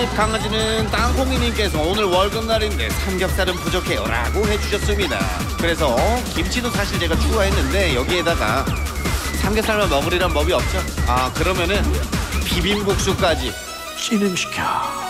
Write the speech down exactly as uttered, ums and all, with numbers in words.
집 강아지는 땅콩이님께서 오늘 월급날인데 삼겹살은 부족해요 라고 해주셨습니다. 그래서 김치도 사실 제가 추가했는데 여기에다가 삼겹살만 먹으리란 법이 없죠. 아 그러면은 비빔국수까지 찌름시켜